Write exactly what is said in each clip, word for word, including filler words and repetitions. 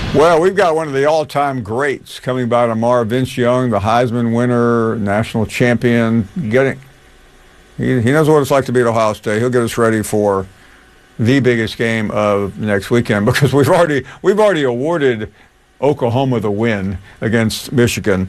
Well, we've got one of the all-time greats coming by tomorrow, Vince Young, the Heisman winner, national champion. Getting, he, he knows what it's like to be at Ohio State. He'll get us ready for the biggest game of next weekend because we've already we've already awarded Oklahoma the win against Michigan.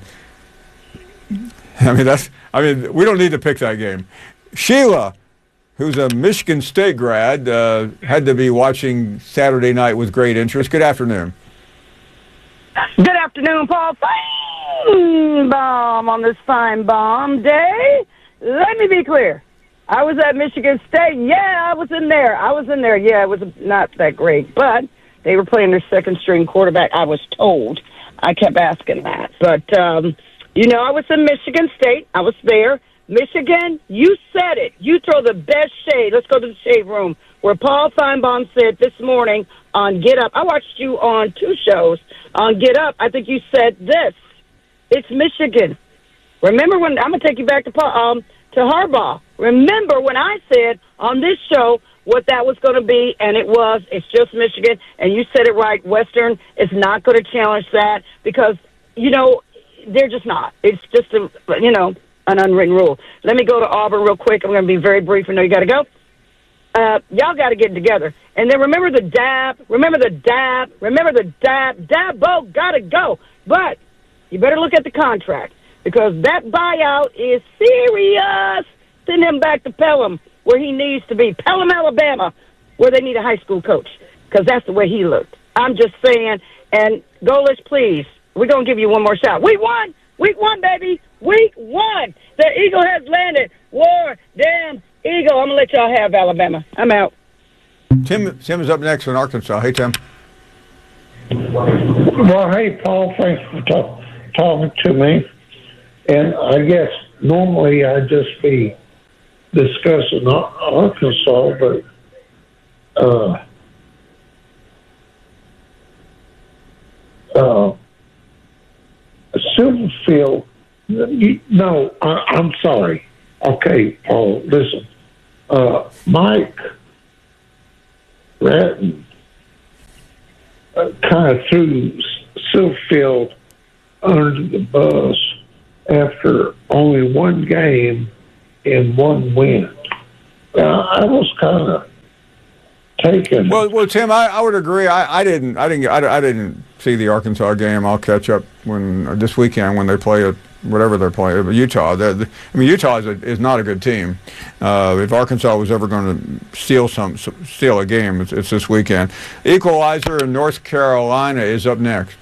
I mean that's I mean we don't need to pick that game. Sheila, who's a Michigan State grad, uh, had to be watching Saturday night with great interest. Good afternoon. Good afternoon, Paul Feinbaum on this fine bomb day. Let me be clear. I was at Michigan State. Yeah, I was in there. I was in there. Yeah, it was not that great, but they were playing their second-string quarterback, I was told. I kept asking that. But, um, you know, I was in Michigan State. I was there. Michigan, you said it. You throw the best shade. Let's go to the shade room where Paul Feinbaum said this morning on Get Up. I watched you on two shows. On Get Up, I think you said this. It's Michigan. Remember when, I'm going to take you back to um to Harbaugh. Remember when I said on this show what that was going to be, and it was, it's just Michigan, and you said it right, Western is not going to challenge that because, you know, they're just not. It's just, a, you know, an unwritten rule. Let me go to Auburn real quick. I'm going to be very brief. I know you got to go. Uh, y'all got to get together. And then remember the dab. Remember the dab. Remember the dab. Dabo got to go. But you better look at the contract because that buyout is serious. Send him back to Pelham where he needs to be. Pelham, Alabama, where they need a high school coach because that's the way he looked. I'm just saying. And Golish, please, we're going to give you one more shot. Week one. Week one, baby. Week one. The Eagle has landed. War, damn Eagle. I'm going to let y'all have Alabama. I'm out. Tim, Tim is up next in Arkansas. Hey, Tim. Well, hey, Paul. Thanks for talk, talking to me. And I guess normally I'd just be discussing Arkansas, but uh, uh, Silverfield, you, no, I, I'm sorry. Okay, Paul, listen. Uh, Mike Ratton uh, kind of threw Silverfield under the bus after only one game and one win. Uh, I was kind of taken. Well, well, Tim, I, I would agree. I, I didn't, I didn't, I, I didn't see the Arkansas game. I'll catch up when this weekend when they play a, whatever they're playing. Utah. They're, they, I mean, Utah is, a, is not a good team. Uh, if Arkansas was ever going to steal some, steal a game, it's, it's this weekend. Equalizer in North Carolina is up next.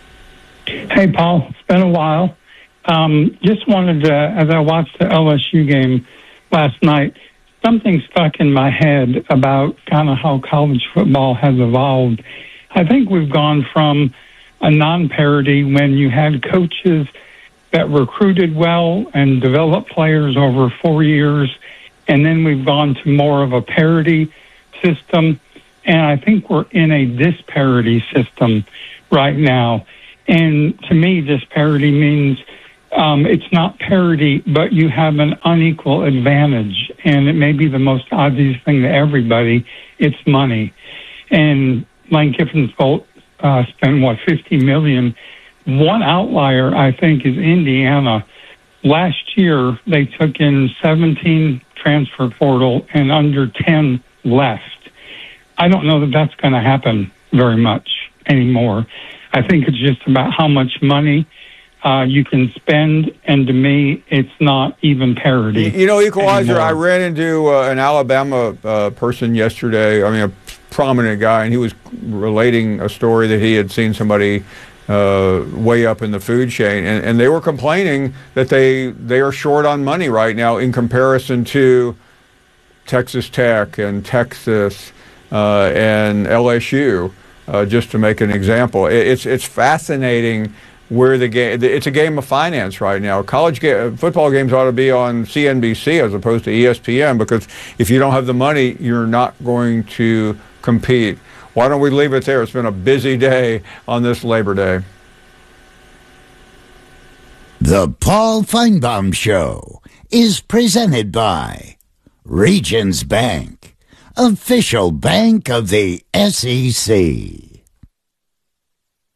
Hey, Paul. It's been a while. Um, just wanted to, as I watched the L S U game last night, something stuck in my head about kind of how college football has evolved. I think we've gone from a non-parity when you had coaches that recruited well and developed players over four years, and then we've gone to more of a parity system, and I think we're in a disparity system right now. And to me, disparity means Um, it's not parity, but you have an unequal advantage, and it may be the most obvious thing to everybody. It's money. And Lane Kiffin's Bolt uh, spent, what, fifty million dollars. One outlier, I think, is Indiana. Last year, they took in seventeen transfer portal and under ten left. I don't know that that's going to happen very much anymore. I think it's just about how much money Uh, you can spend, and to me, it's not even parity. You, you know, Equalizer, anymore. I ran into uh, an Alabama uh, person yesterday, I mean, a prominent guy, and he was relating a story that he had seen somebody uh, way up in the food chain, and, and they were complaining that they, they are short on money right now in comparison to Texas Tech and Texas uh, and L S U, uh, just to make an example. It, it's, it's fascinating where the game, it's a game of finance right now. College ga- football games ought to be on C N B C as opposed to E S P N because if you don't have the money, you're not going to compete. Why don't we leave it there? It's been a busy day on this Labor Day. The Paul Feinbaum Show is presented by Regions Bank, official bank of the S E C.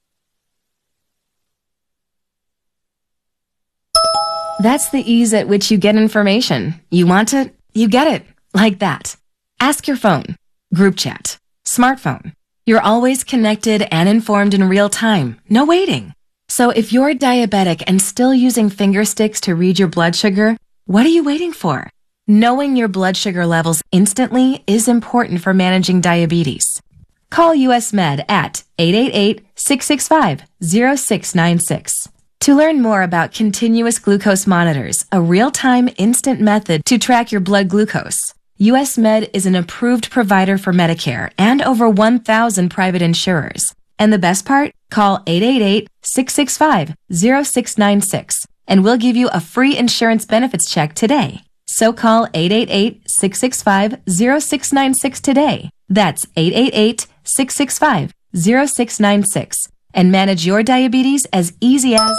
That's the ease at which you get information. You want it, you get it. Like that. Ask your phone. Group chat. Smartphone. You're always connected and informed in real time. No waiting. So if you're diabetic and still using finger sticks to read your blood sugar, what are you waiting for? Knowing your blood sugar levels instantly is important for managing diabetes. Call U S Med at eight eight eight, six six five, zero six nine six. To learn more about continuous glucose monitors, a real-time instant method to track your blood glucose, U S Med is an approved provider for Medicare and over one thousand private insurers. And the best part? Call eight eight eight, six six five, zero six nine six and we'll give you a free insurance benefits check today. So call eight eight eight, six six five, zero six nine six today. That's eight eight eight, six six five, zero six nine six and manage your diabetes as easy as...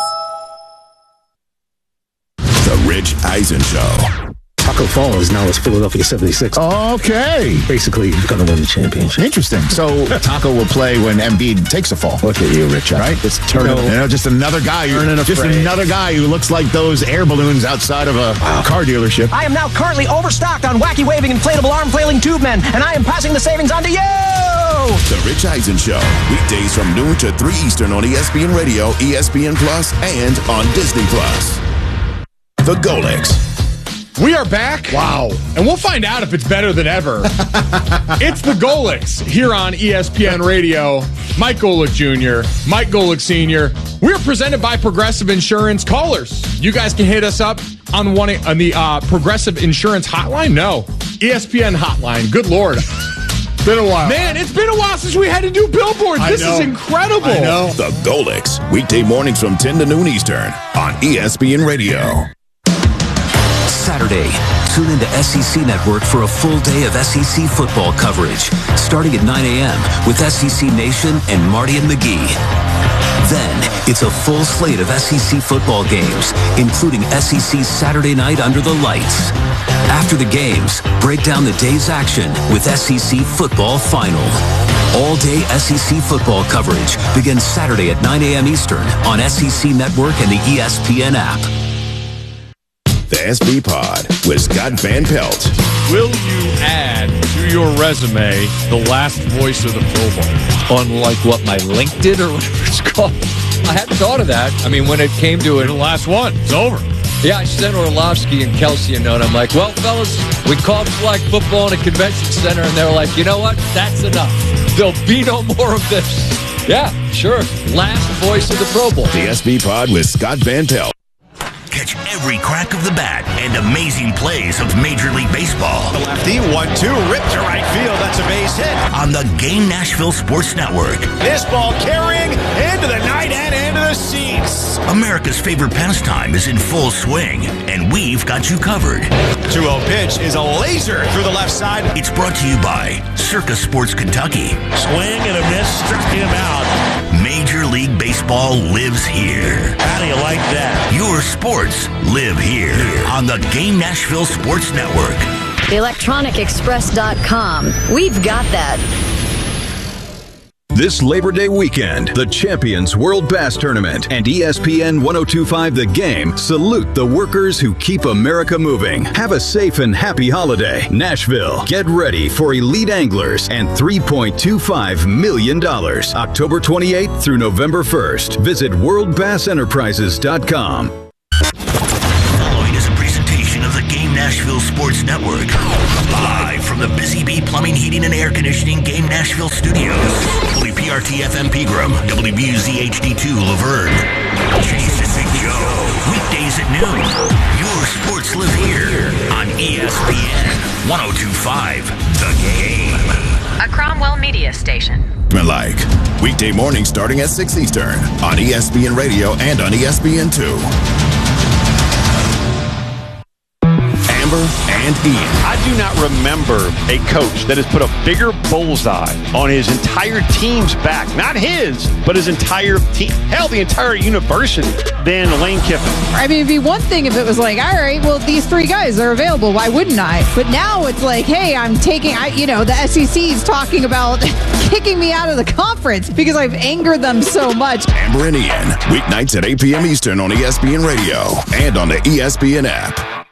The Rich Eisen Show. Taco Fall is now as Philadelphia seventy-six. Okay. Basically, he's going to win the championship. Interesting. So Taco will play when Embiid takes a fall. Look at you, Rich. Right? Just turning, you know, just another guy. Who, just afraid. another guy who looks like those air balloons outside of a wow. car dealership. I am now currently overstocked on wacky waving inflatable arm flailing tube men, and I am passing the savings on to you. The Rich Eisen Show. Weekdays from noon to three Eastern on E S P N Radio, E S P N Plus, and on Disney Plus. The Golics. We are back. Wow. And we'll find out if it's better than ever. It's the Golics here on E S P N Radio. Mike Golic Junior, Mike Golic Senior We're presented by Progressive Insurance. Callers, you guys can hit us up on one on the uh, Progressive Insurance hotline. No, E S P N hotline. Good Lord. Been a while. Man, it's been a while since we had to do billboards. I this know. is incredible. I know. The Golics, weekday mornings from ten to noon Eastern on E S P N Radio. Saturday, tune into S E C Network for a full day of S E C football coverage, starting at nine a.m. with S E C Nation and Marty and McGee. Then, it's a full slate of S E C football games, including S E C Saturday Night Under the Lights. After the games, break down the day's action with S E C Football Final. All-day S E C football coverage begins Saturday at nine a.m. Eastern on S E C Network and the E S P N app. The S B Pod with Scott Van Pelt. Will you add to your resume the last voice of the Pro Bowl? On like what, my LinkedIn or whatever it's called? I hadn't thought of that. I mean, when it came to it. The last one. It's over. Yeah, I sent Orlovsky and Kelsey a note. I'm like, well, fellas, we called flag football in a convention center, and they were like, you know what? That's enough. There'll be no more of this. Yeah, sure. Last voice of the Pro Bowl. The S B Pod with Scott Van Pelt. Catch every crack of the bat and amazing plays of Major League Baseball. The lefty, one two, ripped to right field. That's a base hit. On the Game Nashville Sports Network. This ball carrying into the night and into the seats. America's favorite pastime is in full swing, and we've got you covered. two oh pitch is a laser through the left side. It's brought to you by Circus Sports Kentucky. Swing and a miss, struck him out. Major League Baseball lives here. How do you like that? Your sports live here on the Game Nashville Sports Network. electronic express dot com. We've got that. This Labor Day weekend, the Champions World Bass Tournament and E S P N ten twenty-five The Game salute the workers who keep America moving. Have a safe and happy holiday. Nashville, get ready for elite anglers and three point two five million dollars. October twenty-eighth through November first. Visit world bass enterprises dot com. Following is a presentation of the Game Nashville Sports Network. Live from the Busy Bee Plumbing, Heating, and Air Conditioning Game Nashville Studios. W P R T F M Pegram, W B U Z H D two Laverne. Jason and Joe, weekdays at noon. Your sports live here on E S P N ten twenty-five The Game. A Cromwell Media Station. Like weekday morning starting at six Eastern on E S P N Radio and on E S P N two. Amber and Ian. I do not remember a coach that has put a bigger bullseye on his entire team's back, not his, but his entire team, hell, the entire university, than Lane Kiffin. I mean, it'd be one thing if it was like, all right, well, these three guys are available. Why wouldn't I? But now it's like, hey, I'm taking, I, you know, the S E C is talking about kicking me out of the conference because I've angered them so much. Amber and Ian, weeknights at eight p.m. Eastern on E S P N Radio and on the E S P N app.